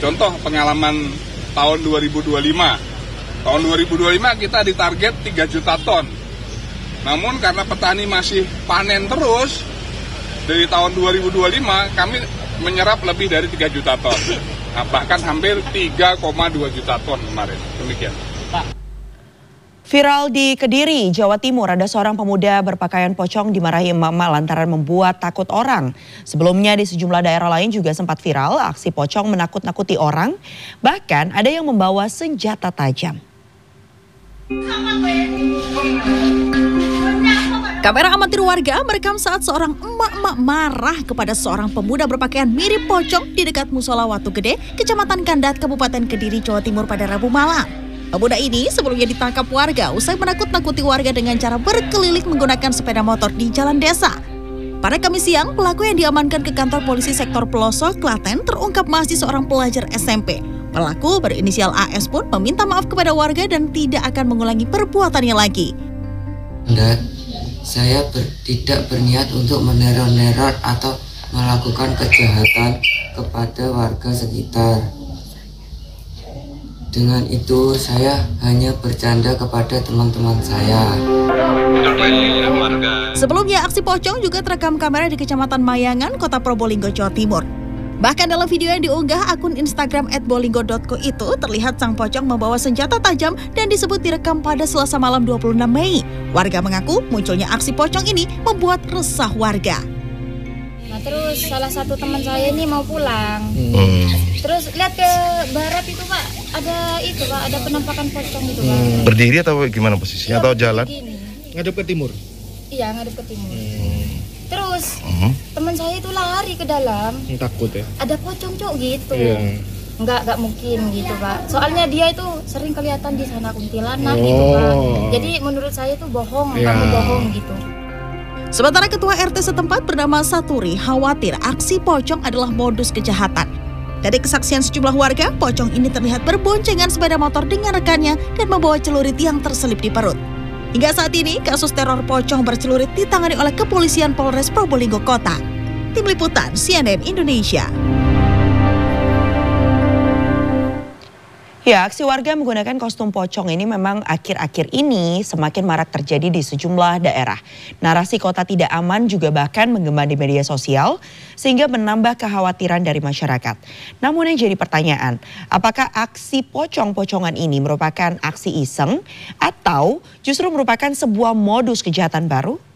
Contoh pengalaman tahun 2025. Tahun 2025 kita ditarget 3 juta ton. Namun karena petani masih panen terus, dari tahun 2025 kami menyerap lebih dari 3 juta ton. Nah, bahkan hampir 3,2 juta ton kemarin. Demikian. Viral di Kediri, Jawa Timur, ada seorang pemuda berpakaian pocong dimarahi emak-emak lantaran membuat takut orang. Sebelumnya di sejumlah daerah lain juga sempat viral aksi pocong menakut-nakuti orang. Bahkan ada yang membawa senjata tajam. Kamera amatir warga merekam saat seorang emak-emak marah kepada seorang pemuda berpakaian mirip pocong di dekat Musola Watu Gede, Kecamatan Kandat, Kabupaten Kediri, Jawa Timur pada Rabu malam. Pemuda ini sebelumnya ditangkap warga usai menakut-nakuti warga dengan cara berkeliling menggunakan sepeda motor di jalan desa. Pada Kamis siang, pelaku yang diamankan ke kantor polisi sektor Pelosok, Klaten terungkap masih seorang pelajar SMP. Pelaku berinisial AS pun meminta maaf kepada warga dan tidak akan mengulangi perbuatannya lagi. Saya tidak berniat untuk meneror-neror atau melakukan kejahatan kepada warga sekitar. Dengan itu saya hanya bercanda kepada teman-teman saya. Sebelumnya aksi pocong juga terekam kamera di Kecamatan Mayangan, Kota Probolinggo, Jawa Timur. Bahkan dalam video yang diunggah akun Instagram @bolinggo.co itu terlihat sang pocong membawa senjata tajam dan disebut direkam pada Selasa malam 26 Mei. Warga mengaku munculnya aksi pocong ini membuat resah warga. Nah terus salah satu teman saya ini mau pulang. Terus lihat ke barat itu Pak, ada penampakan pocong itu Pak. Berdiri atau gimana posisinya atau jalan? Begini. Ngadep ke timur? Iya ngadep ke timur. Terus teman saya itu lari ke dalam. Takut ya? Ada pocong Cok gitu. Iya. Enggak mungkin gitu Pak. Soalnya dia itu sering kelihatan di sana kuntilanak gitu Pak. Jadi menurut saya itu bohong, kamu bohong gitu. Sementara Ketua RT setempat bernama Saturi khawatir aksi pocong adalah modus kejahatan. Dari kesaksian sejumlah warga, pocong ini terlihat berboncengan sepeda motor dengan rekannya dan membawa celurit yang terselip di perut. Hingga saat ini, kasus teror pocong bercelurit ditangani oleh Kepolisian Polres Probolinggo Kota. Tim Liputan CNN Indonesia. Ya, aksi warga menggunakan kostum pocong ini memang akhir-akhir ini semakin marak terjadi di sejumlah daerah. Narasi kota tidak aman juga bahkan menggema di media sosial sehingga menambah kekhawatiran dari masyarakat. Namun yang jadi pertanyaan, apakah aksi pocong-pocongan ini merupakan aksi iseng atau justru merupakan sebuah modus kejahatan baru?